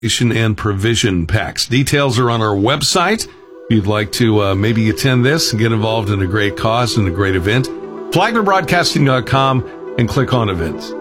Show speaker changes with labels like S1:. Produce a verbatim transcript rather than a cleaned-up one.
S1: and provision packs. Details are on our website. If you'd like to uh, maybe attend this and get involved in a great cause and a great event, flagler broadcasting dot com and click on events.